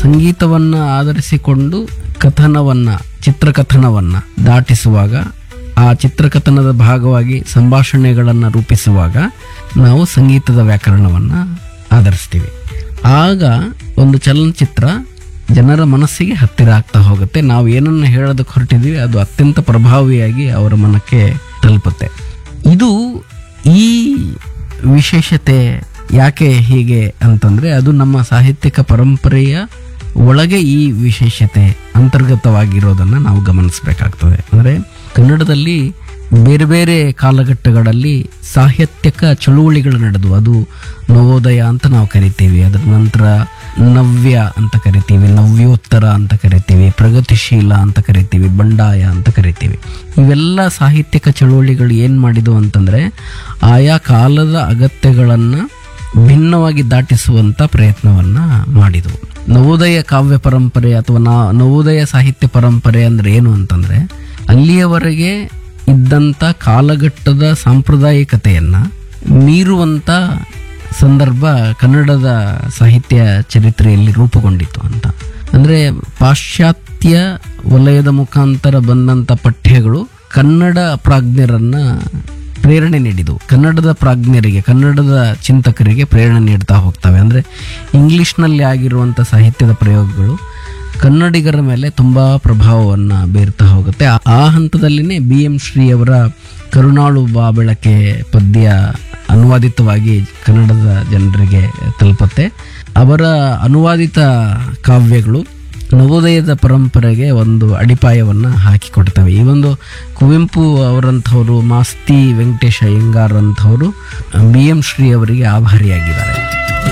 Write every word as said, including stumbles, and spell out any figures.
ಸಂಗೀತವನ್ನು ಆಧರಿಸಿಕೊಂಡು ಕಥನವನ್ನು ಚಿತ್ರಕಥನವನ್ನು ದಾಟಿಸುವಾಗ, ಆ ಚಿತ್ರಕಥನದ ಭಾಗವಾಗಿ ಸಂಭಾಷಣೆಗಳನ್ನು ರೂಪಿಸುವಾಗ ನಾವು ಸಂಗೀತದ ವ್ಯಾಕರಣವನ್ನು ಆಧರಿಸ್ತೀವಿ. ಆಗ ಒಂದು ಚಲನಚಿತ್ರ ಜನರ ಮನಸ್ಸಿಗೆ ಹತ್ತಿರ ಆಗ್ತಾ ಹೋಗುತ್ತೆ. ನಾವು ಏನನ್ನು ಹೇಳೋದಕ್ಕೆ ಹೊರಟಿದ್ದೀವಿ ಅದು ಅತ್ಯಂತ ಪ್ರಭಾವಿಯಾಗಿ ಅವರ ಮನಕ್ಕೆ ತಲುಪುತ್ತೆ. ಇದು ಈ ವಿಶೇಷತೆ ಯಾಕೆ ಹೀಗೆ ಅಂತಂದರೆ, ಅದು ನಮ್ಮ ಸಾಹಿತ್ಯಿಕ ಪರಂಪರೆಯ ಒಳಗೆ ಈ ವಿಶೇಷತೆ ಅಂತರ್ಗತವಾಗಿರೋದನ್ನು ನಾವು ಗಮನಿಸಬೇಕಾಗ್ತದೆ. ಅಂದರೆ ಕನ್ನಡದಲ್ಲಿ ಬೇರೆ ಬೇರೆ ಕಾಲಘಟ್ಟಗಳಲ್ಲಿ ಸಾಹಿತ್ಯಿಕ ಚಳುವಳಿಗಳು ನಡೆದು, ಅದು ನವೋದಯ ಅಂತ ನಾವು ಕರಿತೀವಿ, ಅದರ ನಂತರ ನವ್ಯ ಅಂತ ಕರಿತೀವಿ, ನವ್ಯೋತ್ತರ ಅಂತ ಕರಿತೀವಿ, ಪ್ರಗತಿಶೀಲ ಅಂತ ಕರಿತೀವಿ, ಬಂಡಾಯ ಅಂತ ಕರಿತೀವಿ. ಇವೆಲ್ಲ ಸಾಹಿತ್ಯಿಕ ಚಳುವಳಿಗಳು ಏನು ಮಾಡಿದವು ಅಂತಂದರೆ, ಆಯಾ ಕಾಲದ ಅಗತ್ಯಗಳನ್ನು ಭಿನ್ನವಾಗಿ ದಾಟಿಸುವಂಥ ಪ್ರಯತ್ನವನ್ನು ಮಾಡಿದವು. ನವೋದಯ ಕಾವ್ಯ ಪರಂಪರೆ ಅಥವಾ ನಾ ನವೋದಯ ಸಾಹಿತ್ಯ ಪರಂಪರೆ ಅಂದರೆ ಏನು ಅಂತಂದರೆ, ಅಲ್ಲಿಯವರೆಗೆ ಇದ್ದಂಥ ಕಾಲಘಟ್ಟದ ಸಾಂಪ್ರದಾಯಿಕತೆಯನ್ನು ಮೀರುವಂಥ ಸಂದರ್ಭ ಕನ್ನಡದ ಸಾಹಿತ್ಯ ಚರಿತ್ರೆಯಲ್ಲಿ ರೂಪುಗೊಂಡಿತ್ತು ಅಂತ. ಅಂದರೆ ಪಾಶ್ಚಾತ್ಯ ವಲಯದ ಮುಖಾಂತರ ಬಂದಂಥ ಪಠ್ಯಗಳು ಕನ್ನಡ ಪ್ರಾಜ್ಞರನ್ನು ಪ್ರೇರಣೆ ನೀಡಿದವು. ಕನ್ನಡದ ಪ್ರಾಜ್ಞರಿಗೆ, ಕನ್ನಡದ ಚಿಂತಕರಿಗೆ ಪ್ರೇರಣೆ ನೀಡ್ತಾ ಹೋಗ್ತವೆ. ಅಂದರೆ ಇಂಗ್ಲೀಷ್ನಲ್ಲಿ ಆಗಿರುವಂಥ ಸಾಹಿತ್ಯದ ಪ್ರಯೋಗಗಳು ಕನ್ನಡಿಗರ ಮೇಲೆ ತುಂಬ ಪ್ರಭಾವವನ್ನು ಬೀರ್ತಾ ಹೋಗುತ್ತೆ. ಆ ಹಂತದಲ್ಲಿನೇ ಬಿ ಎಂ ಶ್ರೀ ಅವರ ಕರುಣಾಳು ಬಾ ಬೆಳಕೆ ಪದ್ಯ ಅನುವಾದಿತವಾಗಿ ಕನ್ನಡದ ಜನರಿಗೆ ತಲುಪುತ್ತೆ. ಅವರ ಅನುವಾದಿತ ಕಾವ್ಯಗಳು ನವೋದಯದ ಪರಂಪರೆಗೆ ಒಂದು ಅಡಿಪಾಯವನ್ನು ಹಾಕಿಕೊಡ್ತವೆ. ಈ ಒಂದು ಕುವೆಂಪು ಅವರಂಥವರು, ಮಾಸ್ತಿ ವೆಂಕಟೇಶ ಅಯ್ಯಂಗಾರ್ ಅಂಥವರು ಬಿ ಎಂ ಶ್ರೀ ಅವರಿಗೆ ಆಭಾರಿಯಾಗಿದ್ದಾರೆ.